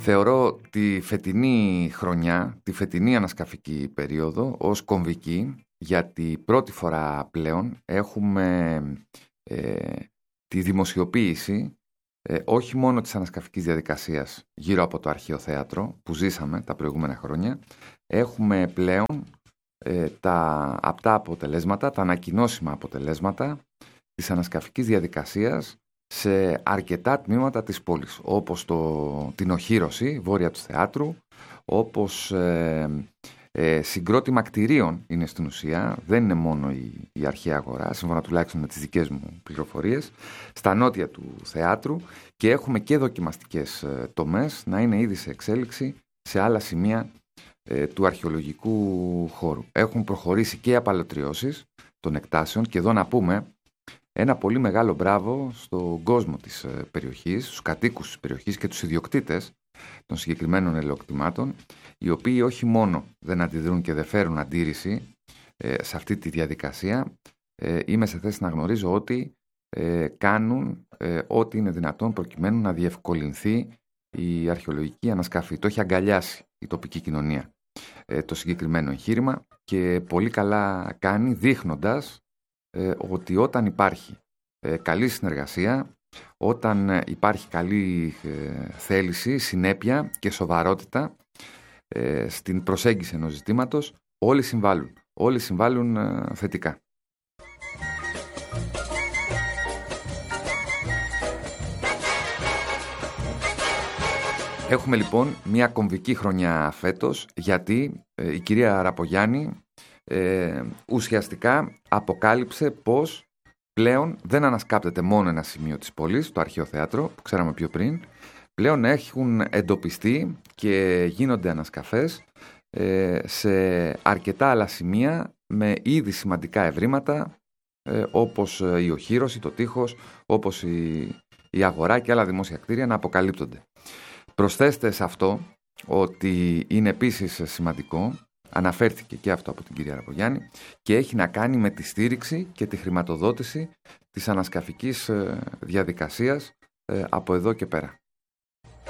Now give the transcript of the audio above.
Θεωρώ τη φετινή χρονιά, τη φετινή ανασκαφική περίοδο ως κομβική, γιατί πρώτη φορά πλέον έχουμε τη δημοσιοποίηση όχι μόνο της ανασκαφικής διαδικασίας γύρω από το αρχαίο θέατρο που ζήσαμε τα προηγούμενα χρόνια, έχουμε πλέον τα απτά αποτελέσματα, τα ανακοινώσιμα αποτελέσματα της ανασκαφικής διαδικασίας σε αρκετά τμήματα της πόλης, όπως την οχύρωση βόρεια του θεάτρου, όπως συγκρότημα κτηρίων είναι στην ουσία, δεν είναι μόνο η αρχαία αγορά, σύμφωνα τουλάχιστον με τις δικές μου πληροφορίες, στα νότια του θεάτρου, και έχουμε και δοκιμαστικές τομές να είναι ήδη σε εξέλιξη σε άλλα σημεία του αρχαιολογικού χώρου. Έχουν προχωρήσει και οι απαλωτριώσεις των εκτάσεων, και εδώ να πούμε ένα πολύ μεγάλο μπράβο στον κόσμο της περιοχής, στους κατοίκους της περιοχής και τους ιδιοκτήτες των συγκεκριμένων ελαιοκτημάτων, οι οποίοι όχι μόνο δεν αντιδρούν και δεν φέρουν αντίρρηση σε αυτή τη διαδικασία, είμαι σε θέση να γνωρίζω ότι κάνουν ό,τι είναι δυνατόν προκειμένου να διευκολυνθεί η αρχαιολογική ανασκαφή. Το έχει αγκαλιάσει η τοπική κοινωνία το συγκεκριμένο εγχείρημα, και πολύ καλά κάνει, δείχνοντας ότι όταν υπάρχει καλή συνεργασία, όταν υπάρχει καλή θέληση, συνέπεια και σοβαρότητα στην προσέγγιση ενός ζητήματος, όλοι συμβάλλουν. Όλοι συμβάλλουν θετικά. Έχουμε λοιπόν μια κομβική χρονιά φέτος, γιατί η κυρία Ραπογιάννη ουσιαστικά αποκάλυψε πως πλέον δεν ανασκάπτεται μόνο ένα σημείο της πόλης, το αρχαίο θέατρο που ξέραμε πιο πριν. Πλέον έχουν εντοπιστεί και γίνονται ανασκαφές σε αρκετά άλλα σημεία με ήδη σημαντικά ευρήματα, όπως η οχύρωση, το τείχος, όπως η αγορά και άλλα δημόσια κτίρια να αποκαλύπτονται. Προσθέστε σε αυτό ότι είναι επίσης σημαντικό, αναφέρθηκε και αυτό από την κυρία Ραπογιάννη, και έχει να κάνει με τη στήριξη και τη χρηματοδότηση της ανασκαφικής διαδικασίας από εδώ και πέρα.